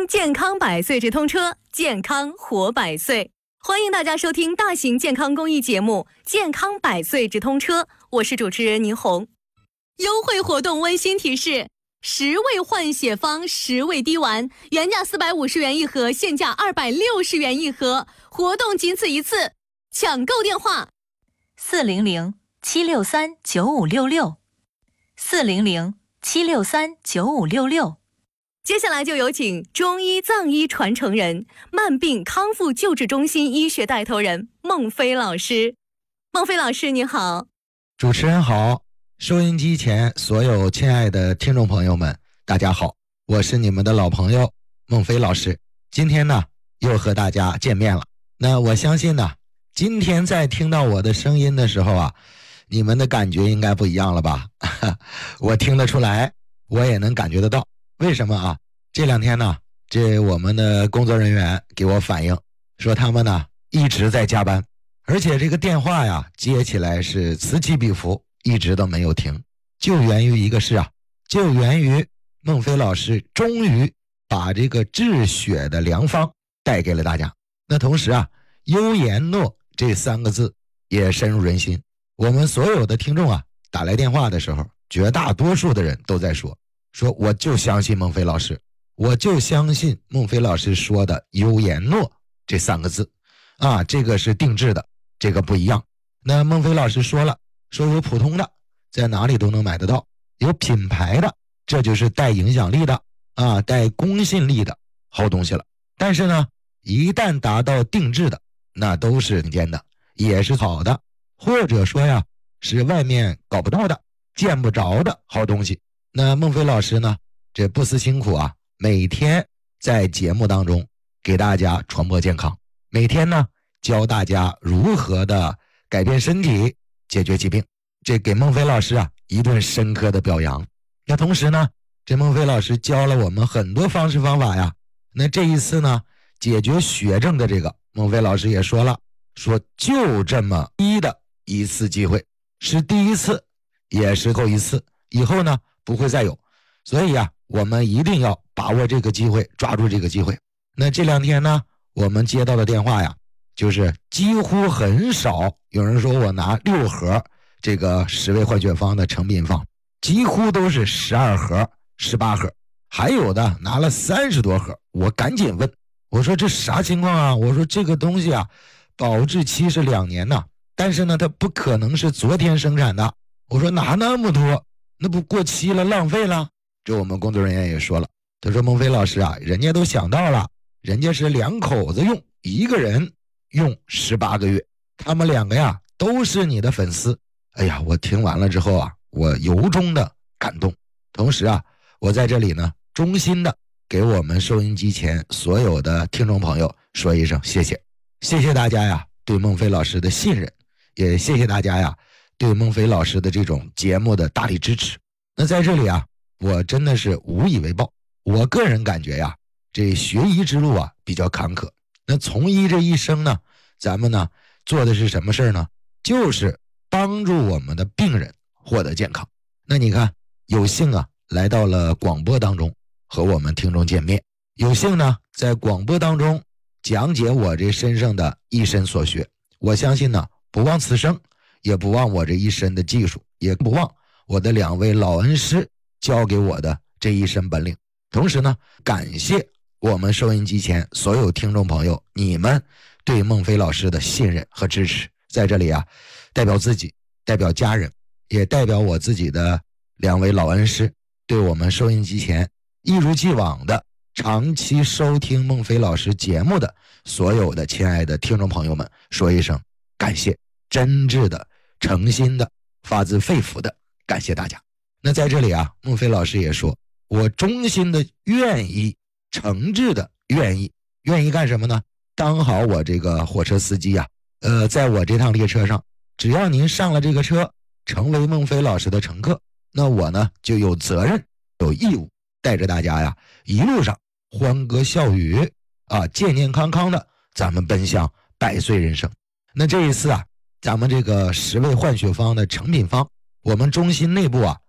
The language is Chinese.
健康百岁直通车，健康活百岁。欢迎大家收听大型健康公益节目《健康百岁直通车》，我是主持人倪红。优惠活动温馨提示：10味换血方10味滴丸，原价450元一盒，现价260元一盒，活动仅此一次，抢购电话 400-763-9566，400-763-9566。 接下来就有请中医藏医传承人、慢病康复救治中心医学带头人孟飞老师。孟飞老师你好。 主持人好，收音机前所有亲爱的听众朋友们大家好，我是你们的老朋友孟飞老师。今天呢又和大家见面了。那我相信呢，今天在听到我的声音的时候啊，你们的感觉应该不一样了吧？我听得出来，我也能感觉得到。为什么啊？这两天呢，我们的工作人员给我反映说，他们呢一直在加班，而且这个电话呀接起来是此起彼伏，一直都没有停。就源于一个事啊，就源于孟飞老师终于把这个治血的良方带给了大家。那同时啊，优言诺这3个字也深入人心。我们所有的听众啊打来电话的时候，绝大多数的人都在说我就相信孟飞老师，我就相信孟飞老师说的优言诺这3个字啊，这个是定制的，这个不一样。那孟飞老师说了，说有普通的在哪里都能买得到，有品牌的，这就是带影响力的啊，带公信力的好东西了。但是呢，一旦达到定制的，那都是顶尖的，也是好的，或者说呀是外面搞不到的、见不着的好东西。那孟飞老师呢，这不辞辛苦啊，每天在节目当中给大家传播健康，每天呢教大家如何的改变身体，解决疾病，这给孟飞老师啊一顿深刻的表扬。那同时呢，这孟飞老师教了我们很多方式方法呀。那这一次呢，解决血症的这个，孟飞老师也说了，说就这么一次机会，是第一次，也是后一次，以后呢不会再有。所以啊，我们一定要把握这个机会，抓住这个机会。那这2天呢，我们接到的电话呀，就是几乎很少有人说我拿6盒这个10味换血方的成品方，几乎都是12盒、18盒，还有的拿了30多盒。我赶紧问，我说这啥情况啊？我说这个东西啊，保质期是2年呢，但是呢，它不可能是昨天生产的。我说拿那么多，那不过期了，浪费了。这我们工作人员也说了，他说孟飞老师啊，人家都想到了，人家是2口子用，一个人用18个月，他们2个呀都是你的粉丝。哎呀，我听完了之后啊，我由衷的感动。同时啊，我在这里呢，衷心的给我们收音机前所有的听众朋友说一声谢谢，谢谢大家呀对孟飞老师的信任，也谢谢大家呀对孟飞老师的这种节目的大力支持。那在这里啊，我真的是无以为报。我个人感觉呀，这学医之路啊比较坎坷。那从医这一生呢，咱们呢做的是什么事呢？就是帮助我们的病人获得健康。那你看，有幸啊来到了广播当中和我们听众见面，有幸呢在广播当中讲解我这身上的一身所学。我相信呢，不忘此生，也不忘我这一身的技术，也不忘我的2位老恩师教给我的这一身本领。同时呢，感谢我们收音机前所有听众朋友，你们对孟飞老师的信任和支持。在这里啊，代表自己，代表家人，也代表我自己的2位老恩师，对我们收音机前一如既往的长期收听孟飞老师节目的所有的亲爱的听众朋友们说一声感谢，真挚的、诚心的、发自肺腑的感谢大家。那在这里啊，孟飞老师也说，我衷心的愿意，诚挚的愿意干什么呢？当好我这个火车司机啊，在我这趟列车上，只要您上了这个车，成为孟飞老师的乘客，那我呢就有责任、有义务带着大家呀，一路上欢歌笑语啊，健健康康的，咱们奔向100岁人生。那这一次啊，咱们这个10味换血方的成品方，我们中心内部啊